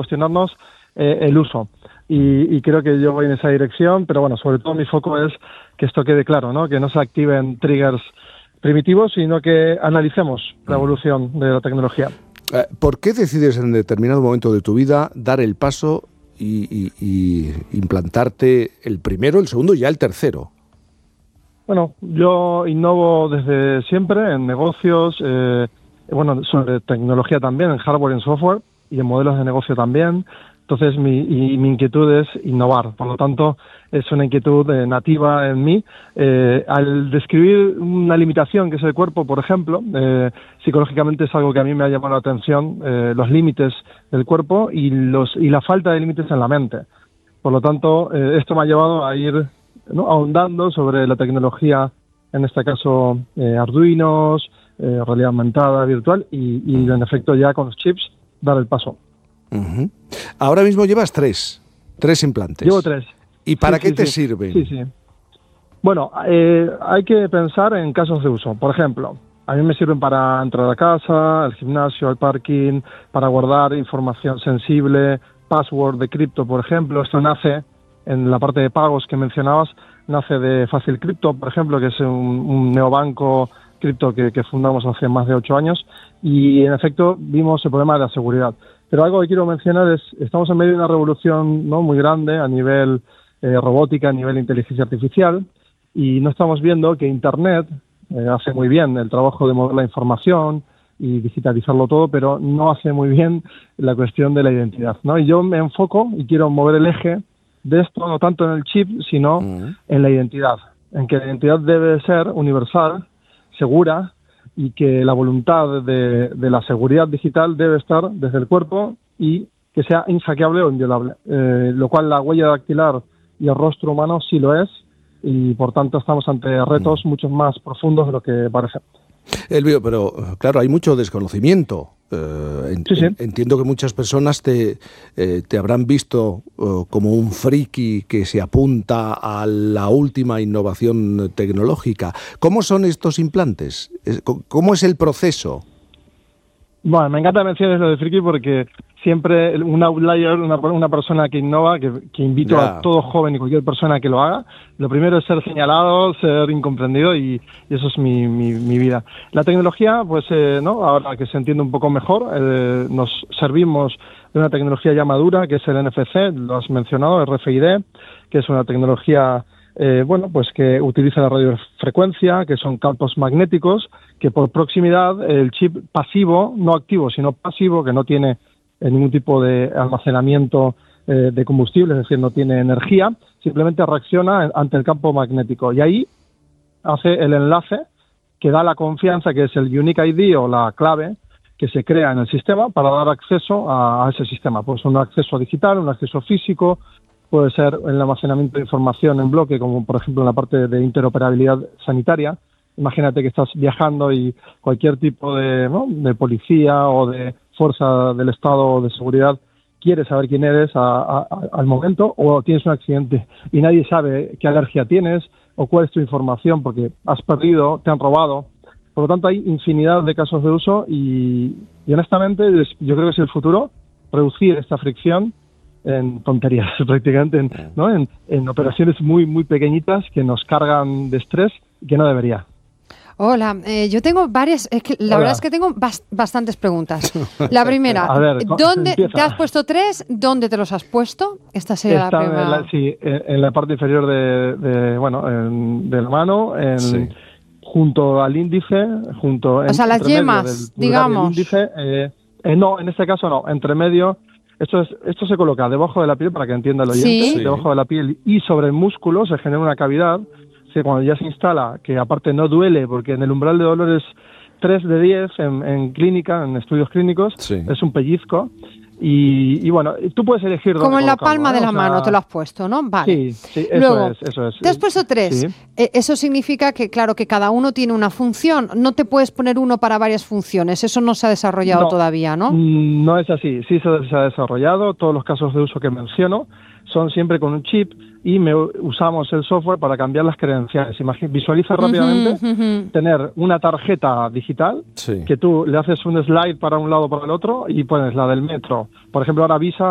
cuestionarnos el uso. Y creo que yo voy en esa dirección, pero bueno, sobre todo mi foco es que esto quede claro, ¿no? Que no se activen triggers primitivos, sino que analicemos la evolución de la tecnología. ¿Por qué decides en determinado momento de tu vida dar el paso y implantarte el primero, el segundo y ya el tercero? Bueno, yo innovo desde siempre en negocios, sobre tecnología también, en hardware y en software, y en modelos de negocio también. Entonces, mi inquietud es innovar. Por lo tanto, es una inquietud nativa en mí. Al describir una limitación que es el cuerpo, por ejemplo, psicológicamente es algo que a mí me ha llamado la atención, los límites del cuerpo y la falta de límites en la mente. Por lo tanto, esto me ha llevado a ir, ¿no?, ahondando sobre la tecnología, en este caso Arduinos, realidad aumentada, virtual, y en efecto ya con los chips dar el paso. Uh-huh. Ahora mismo llevas tres implantes. Llevo 3. ¿Y para qué te sirven? Sí. Bueno, hay que pensar en casos de uso. Por ejemplo, a mí me sirven para entrar a casa, al gimnasio, al parking, para guardar información sensible, password de cripto, por ejemplo. Esto nace en la parte de pagos que mencionabas, nace de Fácil Crypto, por ejemplo, que es un neobanco cripto que fundamos hace más de 8 años, y en efecto vimos el problema de la seguridad. Pero algo que quiero mencionar es, estamos en medio de una revolución, ¿no?, muy grande a nivel robótica, a nivel inteligencia artificial, y no estamos viendo que Internet hace muy bien el trabajo de mover la información y digitalizarlo todo, pero no hace muy bien la cuestión de la identidad, ¿no? Y yo me enfoco y quiero mover el eje de esto, no tanto en el chip, sino en la identidad, en que la identidad debe ser universal, segura, y que la voluntad de la seguridad digital debe estar desde el cuerpo y que sea inhackeable o inviolable, lo cual la huella dactilar y el rostro humano sí lo es, y por tanto estamos ante retos mucho más profundos de lo que parece. Elvio, pero claro, hay mucho desconocimiento. Sí. Entiendo que muchas personas te habrán visto como un friki que se apunta a la última innovación tecnológica. ¿Cómo son estos implantes? ¿Cómo es el proceso? Bueno, me encanta mencionar lo de friki porque siempre un outlier, una persona que innova, que invito a todo joven y cualquier persona que lo haga, lo primero es ser señalado, ser incomprendido, y eso es mi vida. La tecnología, pues, ¿no?, ahora que se entiende un poco mejor, nos servimos de una tecnología ya madura, que es el NFC, lo has mencionado, RFID, que es una tecnología pues que utiliza la radiofrecuencia, que son campos magnéticos, que por proximidad el chip pasivo, no activo, sino pasivo, que no tiene ningún tipo de almacenamiento de combustible, es decir, no tiene energía, simplemente reacciona ante el campo magnético. Y ahí hace el enlace que da la confianza, que es el Unique ID o la clave que se crea en el sistema para dar acceso a ese sistema. Pues un acceso digital, un acceso físico, puede ser el almacenamiento de información en bloque, como por ejemplo en la parte de interoperabilidad sanitaria. Imagínate que estás viajando y cualquier tipo de policía o de fuerza del Estado o de seguridad quiere saber quién eres al momento, o tienes un accidente y nadie sabe qué alergia tienes o cuál es tu información porque has perdido, te han robado. Por lo tanto, hay infinidad de casos de uso y honestamente yo creo que es el futuro, reducir esta fricción en tonterías, prácticamente, en operaciones muy, muy pequeñitas que nos cargan de estrés y que no debería. Hola, yo tengo varias, la verdad es que tengo bastantes preguntas. La primera, a ver, ¿dónde te has puesto 3? ¿Dónde te los has puesto? Esta sería la primera. En la parte inferior de la mano, junto al índice, o sea, las yemas, digamos. Índice, no, en este caso no, entre medio. Esto se coloca debajo de la piel, para que entienda el oyente, debajo de la piel y sobre el músculo se genera una cavidad. Cuando ya se instala, que aparte no duele, porque en el umbral de dolor es 3 de 10 en clínica, en estudios clínicos, es un pellizco. Y bueno, tú puedes elegir dónde como en la colocarlo, palma de la mano te lo has puesto, ¿no? Vale. Sí, Luego, eso es. Te has puesto 3. Sí. Eso significa que, claro, que cada uno tiene una función. No te puedes poner uno para varias funciones. Eso no se ha desarrollado todavía, ¿no? No es así. Sí se ha desarrollado. Todos los casos de uso que menciono son siempre con un chip y usamos el software para cambiar las credenciales. Visualiza rápidamente tener una tarjeta digital que tú le haces un slide para un lado o para el otro y pones la del metro. Por ejemplo, ahora Visa